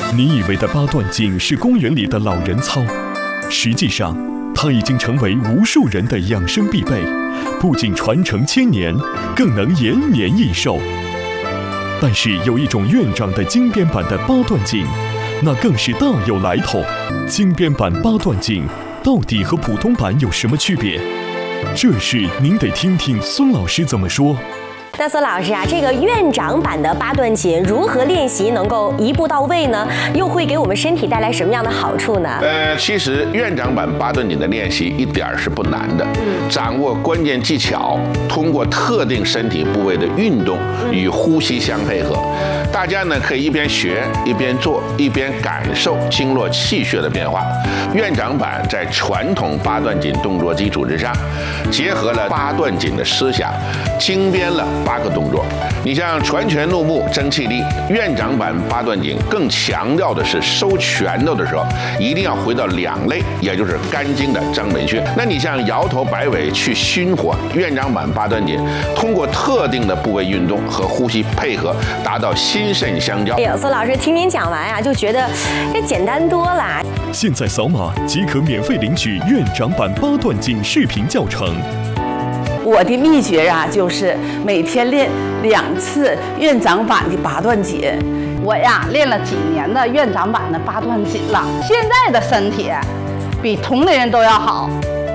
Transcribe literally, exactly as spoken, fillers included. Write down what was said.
你以为的八段锦是公园里的老人操，实际上它已经成为无数人的养生必备，不仅传承千年，更能延年益寿。但是有一种院长的精编版的八段锦，那更是大有来头。精编版八段锦到底和普通版有什么区别？这事您得听听孙老师怎么说。 那孙老师啊，这个院长版的八段锦如何练习能够一步到位呢？又会给我们身体带来什么样的好处呢？ 呃，其实院长版八段锦的练习一点儿是不难的，嗯、掌握关键技巧，通过特定身体部位的运动与呼吸相配合。大家呢可以一边学一边做，一边感受经络气血的变化。院长版在传统八段锦动作基础之上，结合了八段锦的思想，精编了八个动作。你像传拳入目争气力，院长版八段锦更强调的是收拳头的时候一定要回到两肋，也就是肝经的张门穴。那你像摇头摆尾去熏火，院长版八段锦通过特定的部位运动和呼吸配合，达到心肾相交。 哎呦，孙老师听您讲完啊，就觉得这简单多了。 现在扫码即可免费领取院长版八段锦视频教程。 我的秘诀啊，就是每天练两次院长版的八段锦。 我呀，练了几年的院长版的八段锦了，现在的身体比同龄人都要好。